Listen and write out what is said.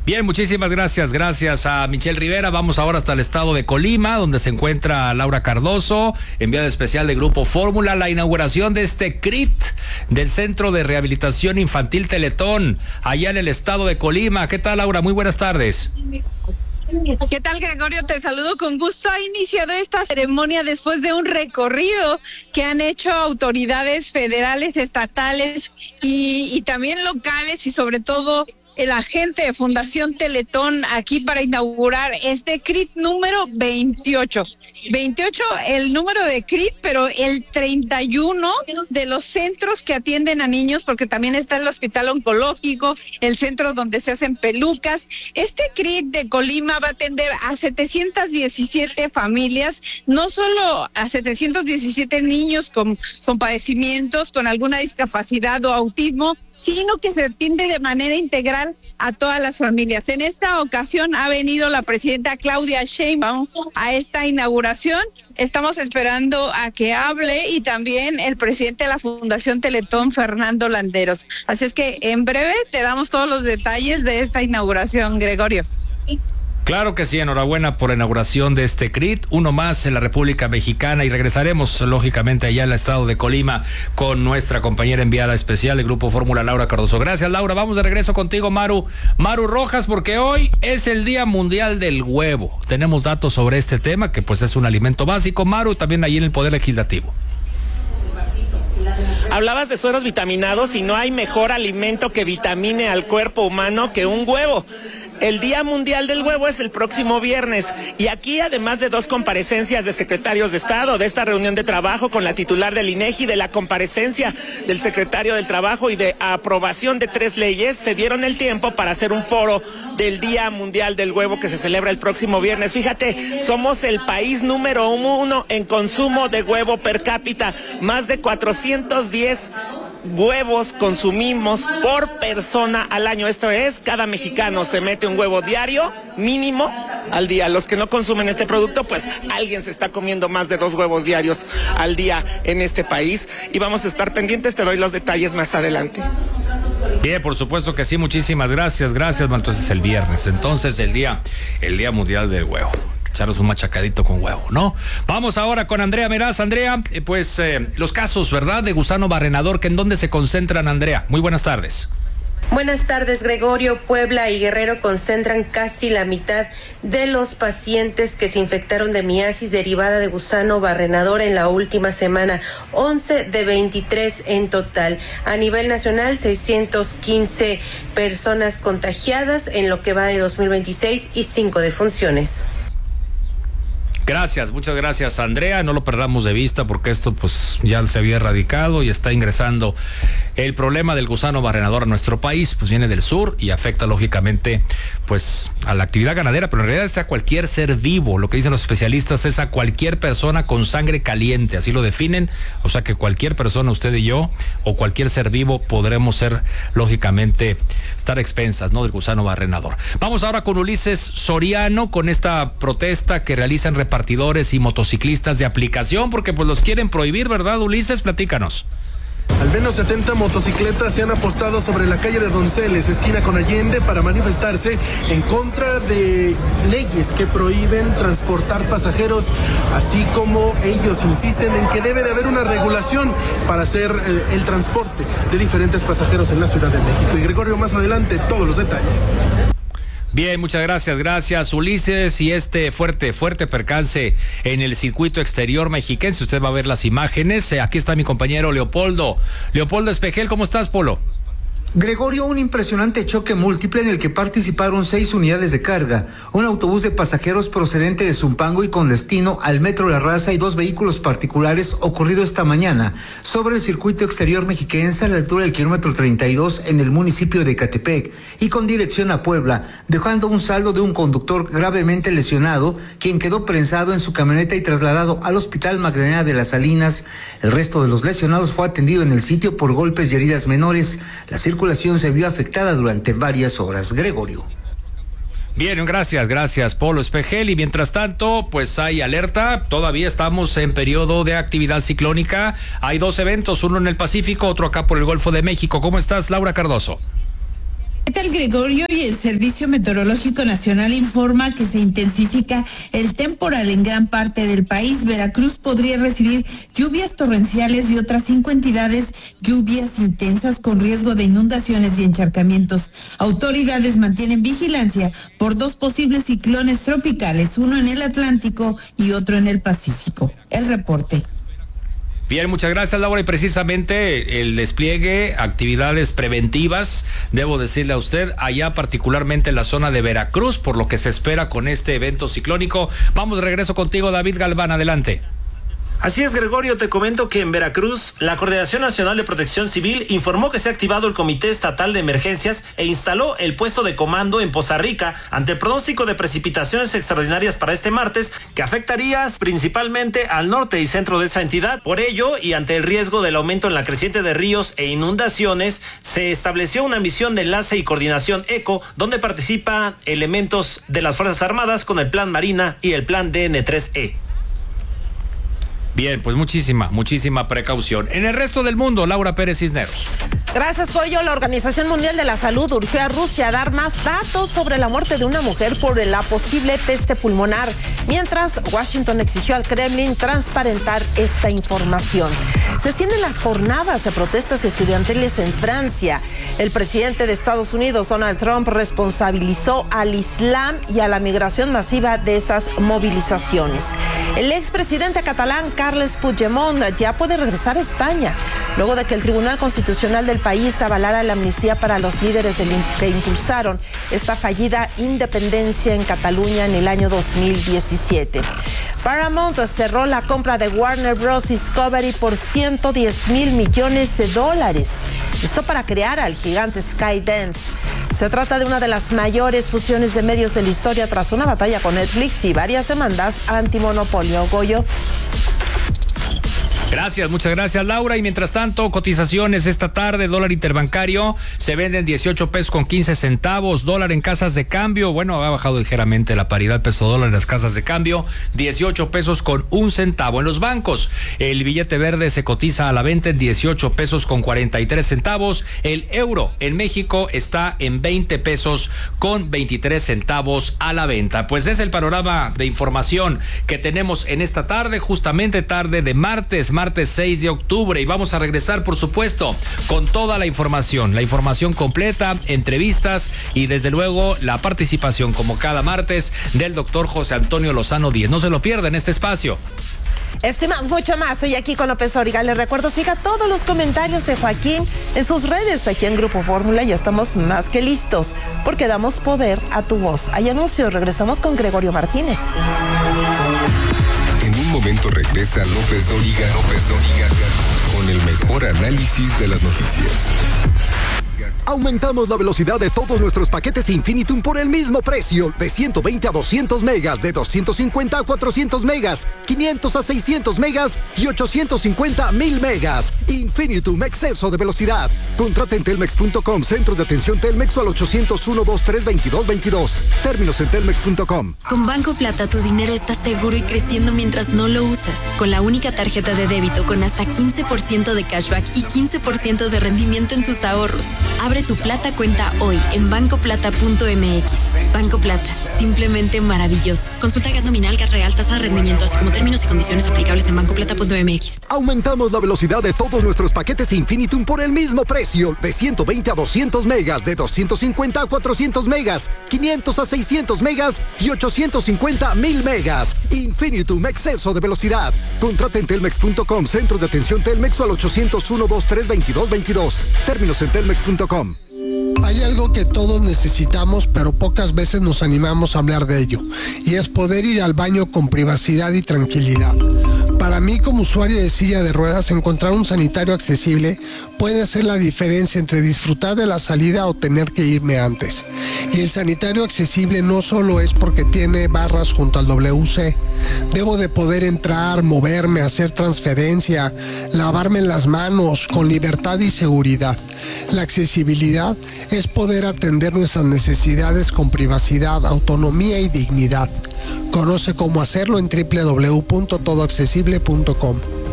Bien, muchísimas gracias. Gracias a Michelle Rivera. Vamos ahora hasta el estado de Colima, donde se encuentra Laura Cardoso, enviada especial de Grupo Fórmula, la inauguración de este CRIT, del Centro de Rehabilitación Infantil Teletón, allá en el estado de Colima. ¿Qué tal, Laura? Muy buenas tardes. ¿Qué tal, Gregorio? Te saludo con gusto. Ha iniciado esta ceremonia después de un recorrido que han hecho autoridades federales, estatales y también locales, y sobre todo el agente de Fundación Teletón aquí para inaugurar este CRIT número 28. 28 el número de CRIT, pero el 31 de los centros que atienden a niños, porque también está el Hospital Oncológico, el centro donde se hacen pelucas. Este CRIT de Colima va a atender a 717 familias, no solo a 717 niños con padecimientos, con alguna discapacidad o autismo, sino que se atiende de manera integral a todas las familias. En esta ocasión ha venido la presidenta Claudia Sheinbaum a esta inauguración. Estamos esperando a que hable, y también el presidente de la Fundación Teletón, Fernando Landeros. Así es que en breve te damos todos los detalles de esta inauguración, Gregorio. Claro que sí, enhorabuena por la inauguración de este CRIT, uno más en la República Mexicana, y regresaremos lógicamente allá al estado de Colima con nuestra compañera enviada especial del Grupo Fórmula, Laura Cardoso. Gracias, Laura. Vamos de regreso contigo, Maru Rojas, porque hoy es el Día Mundial del Huevo. Tenemos datos sobre este tema, que pues es un alimento básico, Maru, también allí en el Poder Legislativo. Hablabas de sueros vitaminados, y no hay mejor alimento que vitamine al cuerpo humano que un huevo. El Día Mundial del Huevo es el próximo viernes, y aquí, además de 2 comparecencias de secretarios de Estado, de esta reunión de trabajo con la titular del INEGI, de la comparecencia del secretario del Trabajo y de aprobación de 3 leyes, se dieron el tiempo para hacer un foro del Día Mundial del Huevo que se celebra el próximo viernes. Fíjate, somos el país número 1 en consumo de huevo per cápita, más de 410 huevos consumimos por persona al año. Esto es, cada mexicano se mete un huevo diario, mínimo, al día. Los que no consumen este producto, pues alguien se está comiendo más de 2 huevos diarios al día en este país, y vamos a estar pendientes. Te doy los detalles más adelante. Bien, por supuesto que sí, muchísimas gracias. Entonces el viernes, entonces el día Mundial del Huevo. Echaros un machacadito con huevo, ¿no? Vamos ahora con Andrea Meraz. Andrea, los casos, ¿verdad?, de gusano barrenador, ¿que en dónde se concentran, Andrea? Muy buenas tardes. Buenas tardes, Gregorio. Puebla y Guerrero concentran casi la mitad de los pacientes que se infectaron de miasis derivada de gusano barrenador en la última semana, 11 de 23 en total. A nivel nacional, 615 personas contagiadas en lo que va de 2026 y 5 defunciones. Gracias, muchas gracias, Andrea. No lo perdamos de vista, porque esto pues ya se había erradicado y está ingresando. El problema del gusano barrenador a nuestro país pues viene del sur y afecta lógicamente pues a la actividad ganadera, pero en realidad es a cualquier ser vivo. Lo que dicen los especialistas es a cualquier persona con sangre caliente, así lo definen. O sea que cualquier persona, usted y yo, o cualquier ser vivo, podremos ser lógicamente estar expensas, ¿no?, del gusano barrenador. Vamos ahora con Ulises Soriano, con esta protesta que realizan repartidores y motociclistas de aplicación, porque pues los quieren prohibir, ¿verdad, Ulises? Platícanos. Al menos 70 motocicletas se han apostado sobre la calle de Donceles, esquina con Allende, para manifestarse en contra de leyes que prohíben transportar pasajeros, así como ellos insisten en que debe de haber una regulación para hacer el transporte de diferentes pasajeros en la Ciudad de México. Y Gregorio, más adelante, todos los detalles. Bien, muchas gracias, Ulises. Y este fuerte percance en el circuito exterior mexiquense, usted va a ver las imágenes. Aquí está mi compañero Leopoldo Espejel. ¿Cómo estás, Polo? Gregorio, un impresionante choque múltiple en el que participaron 6 unidades de carga, un autobús de pasajeros procedente de Zumpango y con destino al Metro La Raza, y 2 vehículos particulares, ocurrido esta mañana sobre el circuito exterior mexiquense a la altura del kilómetro 32 en el municipio de Ecatepec y con dirección a Puebla, dejando un saldo de un conductor gravemente lesionado, quien quedó prensado en su camioneta y trasladado al Hospital Magdalena de las Salinas. El resto de los lesionados fue atendido en el sitio por golpes y heridas menores. La circulación se vio afectada durante varias horas. Gregorio. Bien, gracias, Polo Espejel. Y mientras tanto, pues hay alerta. Todavía estamos en periodo de actividad ciclónica. Hay 2 eventos, uno en el Pacífico, otro acá por el Golfo de México. ¿Cómo estás, Laura Cardoso? ¿Qué tal, Gregorio? Y el Servicio Meteorológico Nacional informa que se intensifica el temporal en gran parte del país. Veracruz podría recibir lluvias torrenciales y otras 5 entidades lluvias intensas con riesgo de inundaciones y encharcamientos. Autoridades mantienen vigilancia por 2 posibles ciclones tropicales, uno en el Atlántico y otro en el Pacífico. El reporte. Bien, muchas gracias, Laura. Y precisamente el despliegue, actividades preventivas, debo decirle a usted, allá particularmente en la zona de Veracruz, por lo que se espera con este evento ciclónico. Vamos de regreso contigo, David Galván, adelante. Así es, Gregorio, te comento que en Veracruz, la Coordinación Nacional de Protección Civil informó que se ha activado el Comité Estatal de Emergencias e instaló el puesto de comando en Poza Rica ante el pronóstico de precipitaciones extraordinarias para este martes, que afectaría principalmente al norte y centro de esa entidad. Por ello, y ante el riesgo del aumento en la creciente de ríos e inundaciones, se estableció una misión de enlace y coordinación ECO, donde participan elementos de las Fuerzas Armadas con el Plan Marina y el Plan DN3E. Bien, pues muchísima precaución. En el resto del mundo, Laura Pérez Cisneros. Gracias, Pollo. La Organización Mundial de la Salud urgió a Rusia a dar más datos sobre la muerte de una mujer por la posible peste pulmonar, mientras Washington exigió al Kremlin transparentar esta información. Se extienden las jornadas de protestas estudiantiles en Francia. El presidente de Estados Unidos, Donald Trump, responsabilizó al Islam y a la migración masiva de esas movilizaciones. El expresidente catalán, Carles Puigdemont, ya puede regresar a España, luego de que el Tribunal Constitucional del país avalara la amnistía para los líderes que impulsaron esta fallida independencia en Cataluña en el año 2017. Paramount cerró la compra de Warner Bros. Discovery por $110 millones. Esto para crear al gigante Skydance. Se trata de una de las mayores fusiones de medios de la historia tras una batalla con Netflix y varias demandas antimonopolio. Goyo. Gracias, muchas gracias, Laura. Y mientras tanto, cotizaciones esta tarde, dólar interbancario se vende en 18 pesos con 15 centavos, dólar en casas de cambio, bueno, ha bajado ligeramente la paridad peso-dólar en las casas de cambio, 18 pesos con 1 centavo. En los bancos, el billete verde se cotiza a la venta en 18 pesos con 43 centavos, el euro en México está en 20 pesos con 23 centavos a la venta. Pues es el panorama de información que tenemos en esta tarde, justamente tarde de martes 6 de octubre, y vamos a regresar, por supuesto, con toda la información completa, entrevistas y desde luego la participación, como cada martes, del doctor José Antonio Lozano Díez. No se lo pierda en este espacio. Más, mucho más. Soy aquí con López Origa. Les recuerdo, siga todos los comentarios de Joaquín en sus redes. Aquí en Grupo Fórmula ya estamos más que listos, porque damos poder a tu voz. Hay anuncios, regresamos con Gregorio Martínez. En un momento regresa López Dóriga con el mejor análisis de las noticias. Aumentamos la velocidad de todos nuestros paquetes Infinitum por el mismo precio, de 120 a 200 megas, de 250 a 400 megas, 500 a 600 megas y 850 a 1000 megas. Infinitum, exceso de velocidad. Contrata en telmex.com, centros de atención Telmex, o al 801-223-2222. Términos en telmex.com. Con Banco Plata tu dinero está seguro y creciendo mientras no lo usas. Con la única tarjeta de débito con hasta 15% de cashback y 15% de rendimiento en tus ahorros. Abre tu Plata cuenta hoy en bancoplata.mx. Banco Plata, simplemente maravilloso. Consulta gas nominal, gas real, tasa de rendimiento, así como términos y condiciones aplicables en bancoplata.mx. Aumentamos la velocidad de todos nuestros paquetes Infinitum por el mismo precio, de 120 a 200 megas, de 250 a 400 megas, 500 a 600 megas y 850 a 1000 megas. Infinitum, exceso de velocidad. Contrata en telmex.com, centros de atención Telmex, o al 801-223-2222. Términos en telmex.com. Hay algo que todos necesitamos, pero pocas veces nos animamos a hablar de ello, y es poder ir al baño con privacidad y tranquilidad. Para mí, como usuario de silla de ruedas, encontrar un sanitario accesible puede hacer la diferencia entre disfrutar de la salida o tener que irme antes. Y el sanitario accesible no solo es porque tiene barras junto al WC. Debo de poder entrar, moverme, hacer transferencia, lavarme las manos con libertad y seguridad. La accesibilidad es poder atender nuestras necesidades con privacidad, autonomía y dignidad. Conoce cómo hacerlo en www.todoaccesible.com.